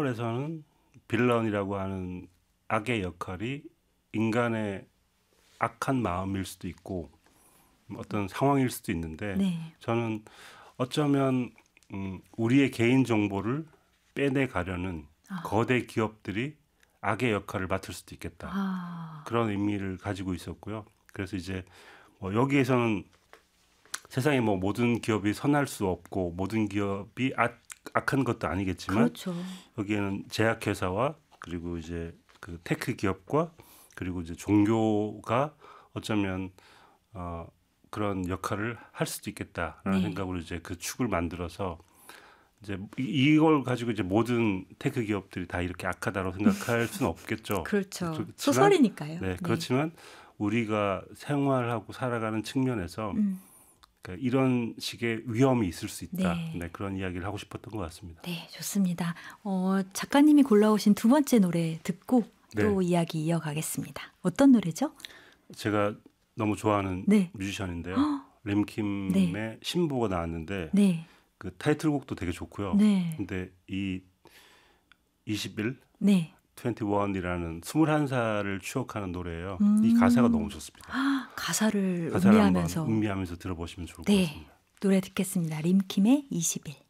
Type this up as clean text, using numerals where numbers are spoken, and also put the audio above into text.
소설에서는 빌런이라고 하는 악의 역할이 인간의 악한 마음일 수도 있고 어떤 상황일 수도 있는데 네. 저는 어쩌면 우리의 개인 정보를 빼내 가려는 거대 기업들이 악의 역할을 맡을 수도 있겠다. 아. 그런 의미를 가지고 있었고요. 그래서 이제 뭐 여기에서는 세상에 뭐 모든 기업이 선할 수 없고 모든 기업이 악한 것도 아니겠지만 그렇죠. 여기에는 제약회사와 그리고 이제 그 테크 기업과 그리고 이제 종교가 어쩌면 그런 역할을 할 수도 있겠다라는 네. 생각으로 이제 그 축을 만들어서 이제 이걸 가지고 이제 모든 테크 기업들이 다 이렇게 악하다고 생각할 수는 없겠죠. 그렇죠. 그렇지만 소설이니까요. 네, 그렇지만 우리가 생활하고 살아가는 측면에서 그러니까 이런 식의 위험이 있을 수 있다. 네. 네, 그런 이야기를 하고 싶었던 것 같습니다. 네, 좋습니다. 작가님이 골라오신 두 번째 노래 듣고 또 네. 이야기 이어가겠습니다. 어떤 노래죠? 제가 너무 좋아하는 네. 뮤지션인데요. 림킴의 네. 신보가 나왔는데 네. 그 타이틀곡도 되게 좋고요. 네. 근데 이 21, 네. 21이라는 21살을 추억하는 노래예요. 이 가사가 너무 좋습니다. 가사를 가사를 음미하면서 한번 음미하면서 들어보시면 좋을 것 네. 같습니다. 노래 듣겠습니다. 림킴의 20일.